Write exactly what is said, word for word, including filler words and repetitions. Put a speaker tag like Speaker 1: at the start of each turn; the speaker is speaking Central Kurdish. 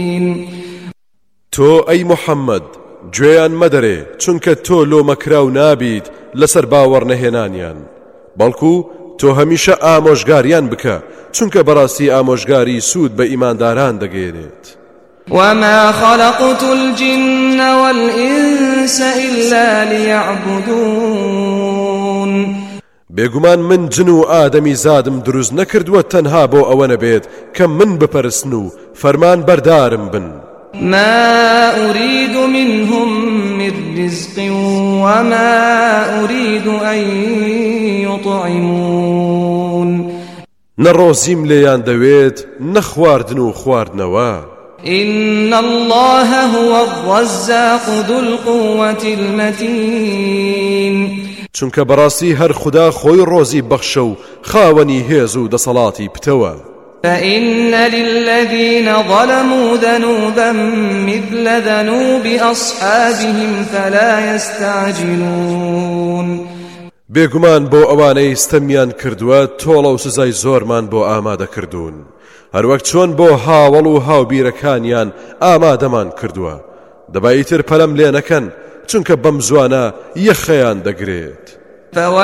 Speaker 1: تۆ ئەی محەممەد گوێیان مەدەرێ چونکە تۆ لۆ مەکراو نابیت لەسەر باوەڕ نەهێنانیان بەڵکو تۆ هەمیشە ئامۆژگاریان بکە چونکە بەڕاستی ئامۆژگاری سوود بە ئیمانداران دەگەێنێت.
Speaker 2: وما خلقت الجن والإنس إلا ليعبدون
Speaker 1: بێگومان من جن و ئادەمی زادم دروست نەکردووە تەنها بۆ ئەوە نەبێت کە من بپەرستن و فەرمان بەردارم بن.
Speaker 2: ما أريد منهم من رزق وما أريد أن يطعمون
Speaker 1: نەڕۆزیم لێیان دەوێت نەخواردن و خواردنەوە.
Speaker 2: إن الله هو الرزاق ذو القوة المتين
Speaker 1: چونکە بەڕاستی هەر خوددا خۆی ڕۆزی بەخشە و خاوەنی هێز و دەسەڵاتی پتەوە.
Speaker 2: فإن للذين ظلموا ذنوبا مثل ذنوب أصحابهم فلا يستعجلون
Speaker 1: بێگومان بۆ ئەوانەی ستەمیان کردووە تۆڵە و سزای زۆرمان بۆ ئامادە کردوون هەروەک چۆن بۆ هاوڵ و هاوبیرەکانیان ئامادەمان کردووە دەبایتر پەلەم لێ نەکەن چونکە بەم زوانە یەخەیان دەگرێت.